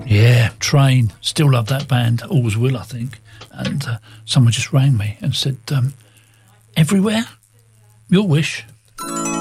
Yeah, Train. Still love that band. Always will, I think. And someone just rang me and said, everywhere? Your wish.